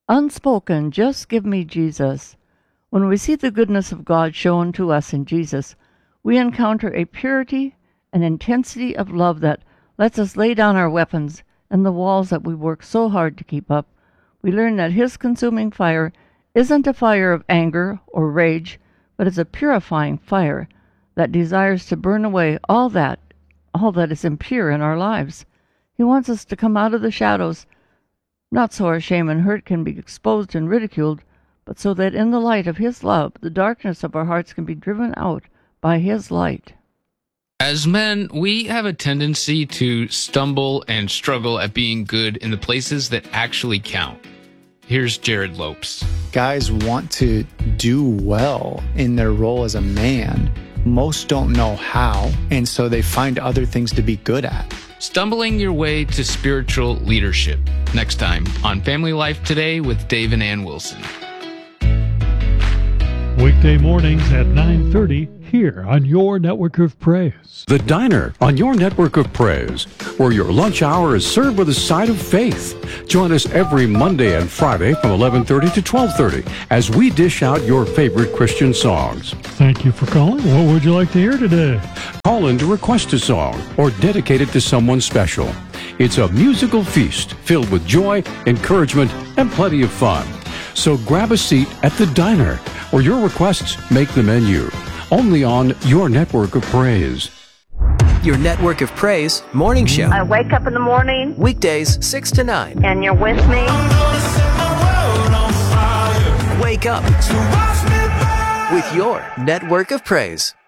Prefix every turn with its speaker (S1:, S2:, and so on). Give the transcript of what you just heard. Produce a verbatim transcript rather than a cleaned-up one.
S1: Unspoken, just give me Jesus. When we see the goodness of God shown to us in Jesus, we encounter a purity and intensity of love that lets us lay down our weapons and the walls that we work so hard to keep up. We learn that His consuming fire isn't a fire of anger or rage, but is a purifying fire that desires to burn away all that, all that is impure in our lives. He wants us to come out of the shadows, not so our shame and hurt can be exposed and ridiculed, but so that in the light of His love, the darkness of our hearts can be driven out by His light.
S2: As men, we have a tendency to stumble and struggle at being good in the places that actually count. Here's Jared Lopes.
S3: Guys want to do well in their role as a man. Most don't know how, and so they find other things to be good at.
S2: Stumbling your way to spiritual leadership. Next time on Family Life Today with Dave and Ann Wilson.
S4: Weekday mornings at nine thirty here on your network of praise.
S5: The Diner on your network of praise, where your lunch hour is served with a side of faith. Join us every Monday and Friday from eleven thirty to twelve thirty as we dish out your favorite Christian songs.
S4: Thank you for calling. What would you like to hear today?
S5: Call in to request a song or dedicate it to someone special. It's a musical feast filled with joy, encouragement, and plenty of fun. So grab a seat at the Diner, where your requests make the menu. Only on your network of praise.
S6: Your network of praise morning show.
S7: I wake up in the morning.
S6: Weekdays six to nine.
S7: And you're with me.
S6: Wake up with your network of praise.